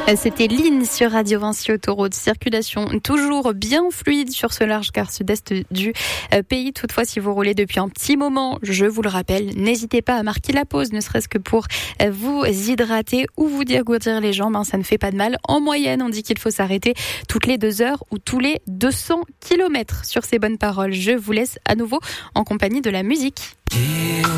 C'était Lynn sur Radio Vinci Autoroute. Circulation toujours bien fluide sur ce large quart sud-est du pays. Toutefois, si vous roulez depuis un petit moment, je vous le rappelle, n'hésitez pas à marquer la pause, ne serait-ce que pour vous hydrater ou vous dégourdir les jambes. Ça ne fait pas de mal. En moyenne, on dit qu'il faut s'arrêter toutes les 2 heures ou tous les 200 kilomètres. Sur ces bonnes paroles, je vous laisse à nouveau en compagnie de la musique.